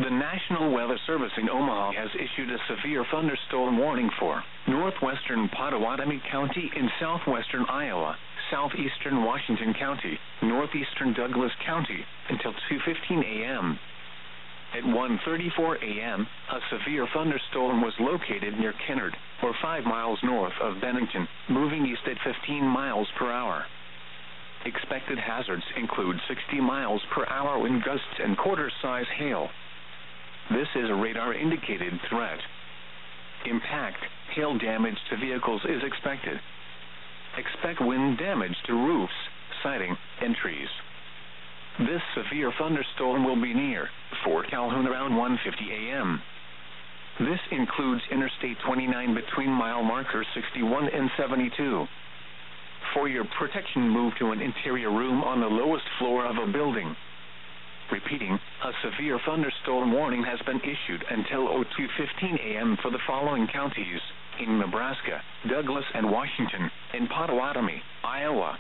The National Weather Service in Omaha has issued a severe thunderstorm warning for northwestern Pottawatomie County in southwestern Iowa, southeastern Washington County, northeastern Douglas County, until 2:15 a.m. At 1:34 a.m., a severe thunderstorm was located near Kennard, or 5 miles north of Bennington, moving east at 15 miles per hour. Expected hazards include 60 miles per hour wind gusts and quarter-size hail. This is a radar-indicated threat. Impact, hail damage to vehicles is expected. Expect wind damage to roofs, siding, and trees. This severe thunderstorm will be near Fort Calhoun around 1:50 a.m. This includes Interstate 29 between mile markers 61 and 72. For your protection, move to an interior room on the lowest floor of a building. Repeating, a severe thunderstorm warning has been issued until 2:15 a.m. for the following counties in Nebraska, Douglas and Washington, and Pottawatomie, Iowa.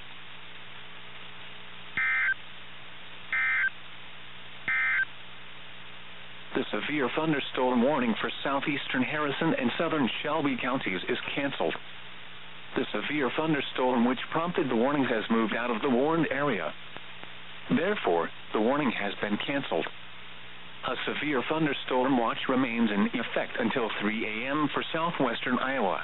The severe thunderstorm warning for southeastern Harrison and southern Shelby counties is canceled. The severe thunderstorm which prompted the warning has moved out of the warned area. Therefore, the warning has been canceled. A severe thunderstorm watch remains in effect until 3 a.m. for southwestern Iowa.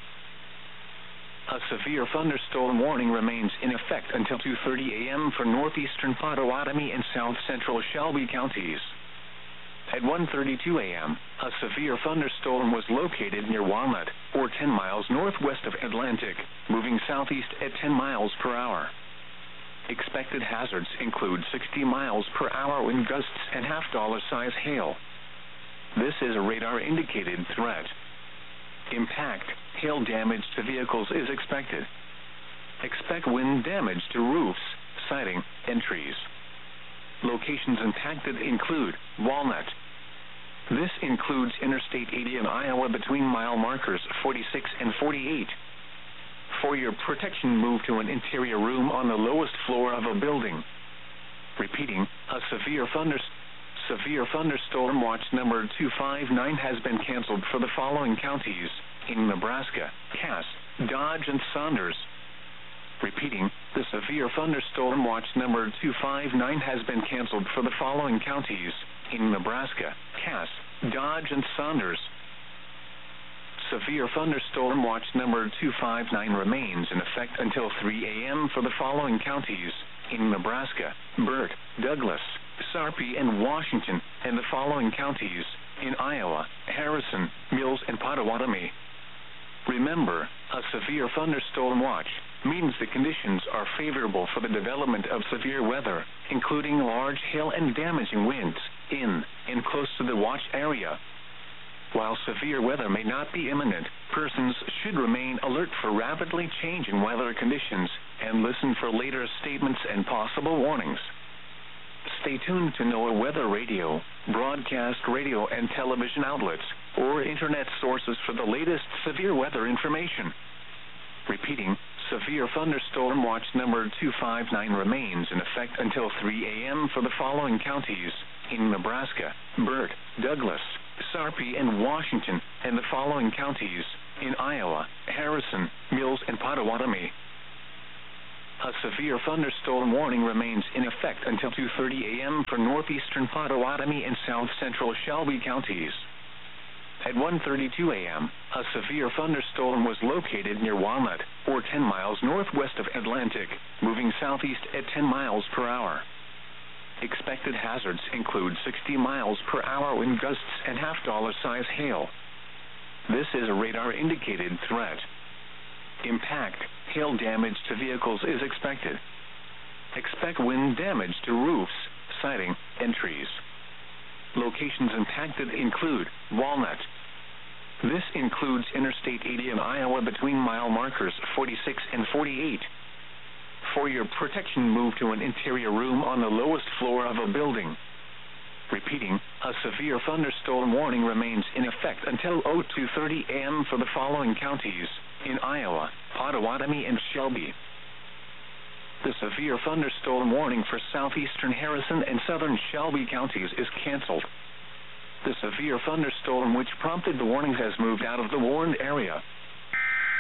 A severe thunderstorm warning remains in effect until 2:30 a.m. for northeastern Pottawatomie and south central Shelby counties. At 1:32 a.m., a severe thunderstorm was located near Walnut, or 10 miles northwest of Atlantic, moving southeast at 10 miles per hour. Expected hazards include 60 miles per hour wind gusts and half-dollar-size hail. This is a radar-indicated threat. Impact, hail damage to vehicles is expected. Expect wind damage to roofs, siding, and trees. Locations impacted include Walnut. This includes Interstate 80 in Iowa between mile markers 46 and 48. For your protection, move to an interior room on the lowest floor of a building. Repeating, a severe thunderstorm watch number 259 has been canceled for the following counties in Nebraska, Cass, Dodge, and Saunders. Repeating, the severe thunderstorm watch number 259 has been canceled for the following counties in Nebraska, Cass, Dodge, and Saunders. Severe thunderstorm watch number 259 remains in effect until 3 a.m. for the following counties in Nebraska, Burt, Douglas, Sarpy, and Washington, and the following counties in Iowa, Harrison, Mills, and Pottawatomie. Remember, a severe thunderstorm watch means the conditions are favorable for the development of severe weather, including large hail and damaging winds in and close to the watch area. While severe weather may not be imminent, persons should remain alert for rapidly changing weather conditions and listen for later statements and possible warnings. Stay tuned to NOAA Weather Radio, broadcast radio and television outlets, or internet sources for the latest severe weather information. Repeating, severe thunderstorm watch number 259 remains in effect until 3 a.m. for the following counties in Nebraska, Burt, Douglas, Sarpy, and Washington, and the following counties in Iowa, Harrison, Mills, and Pottawatomie. A severe thunderstorm warning remains in effect until 2:30 a.m. for northeastern Pottawatomie and south central Shelby counties. At 1:32 a.m., a severe thunderstorm was located near Walnut, or 10 miles northwest of Atlantic, moving southeast at 10 miles per hour. Expected hazards include 60 miles per hour wind gusts and half-dollar-size hail. This is a radar-indicated threat. Impact, hail damage to vehicles is expected. Expect wind damage to roofs, siding, and trees. Locations impacted include Walnut. This includes Interstate 80 in Iowa between mile markers 46 and 48. For your protection, move to an interior room on the lowest floor of a building. Repeating, a severe thunderstorm warning remains in effect until 2:30 a.m. for the following counties in Iowa, Pottawatomie, and Shelby. The severe thunderstorm warning for southeastern Harrison and southern Shelby counties is canceled. The severe thunderstorm which prompted the warnings has moved out of the warned area.